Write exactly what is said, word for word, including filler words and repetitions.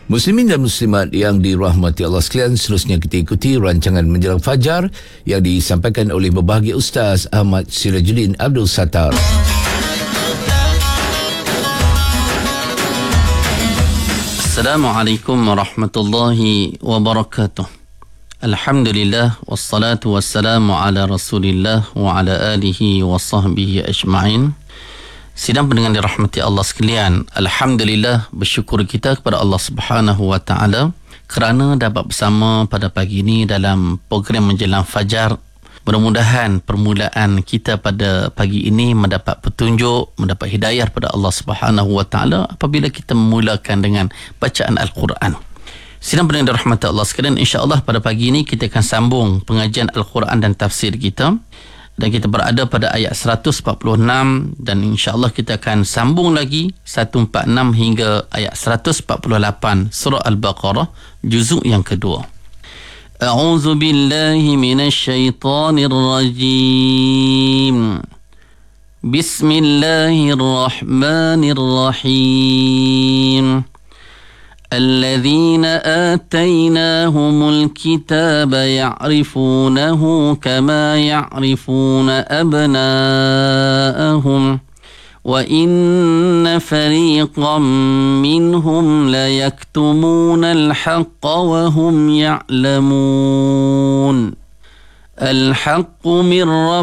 Muslimin dan muslimat yang dirahmati Allah sekalian, seterusnya kita ikuti rancangan Menjelang Fajar yang disampaikan oleh berbahagia Ustaz Ahmad Sirajuddin Abdul Sattar. Assalamualaikum warahmatullahi wabarakatuh. Alhamdulillah wassalatu wassalamu ala Rasulillah wa ala alihi wa sahbihi ajma'in. Sidang pendengar dirahmati Allah sekalian, alhamdulillah, bersyukur kita kepada Allah Subhanahu wa taala kerana dapat bersama pada pagi ini dalam program Menjelang Fajar. Mudah-mudahan permulaan kita pada pagi ini mendapat petunjuk, mendapat hidayah pada Allah Subhanahu wa taala apabila kita memulakan dengan bacaan Al-Quran. Sidang pendengar dirahmati Allah sekalian, insya-Allah pada pagi ini kita akan sambung pengajian Al-Quran dan tafsir kita. Dan kita berada pada ayat seratus empat puluh enam dan insya-Allah kita akan sambung lagi seratus empat puluh enam hingga ayat seratus empat puluh lapan surah Al-Baqarah juzuk yang kedua. A'udzu billahi minasy syaithanir rajim. Bismillahirrahmanirrahim. الذين آتيناهم الكتاب يعرفونه كما يعرفون أبناءهم وإن فريقا منهم ليكتمون الحق وهم يعلمون الحق من ربهم